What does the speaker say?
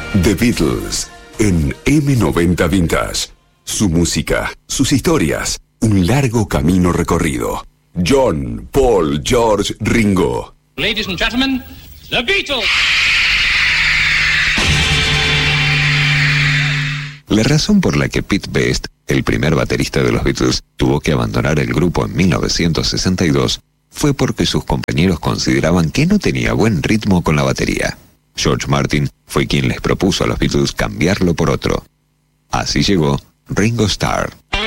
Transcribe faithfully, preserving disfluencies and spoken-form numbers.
The Beatles en eme noventa Vintage. Su música, sus historias, un largo camino recorrido. John, Paul, George, Ringo. Ladies and gentlemen, The Beatles. La razón por la que Pete Best, el primer baterista de los Beatles, tuvo que abandonar el grupo en mil novecientos sesenta y dos fue porque sus compañeros consideraban que no tenía buen ritmo con la batería. George Martin fue quien les propuso a los Beatles cambiarlo por otro. Así llegó Ringo Starr.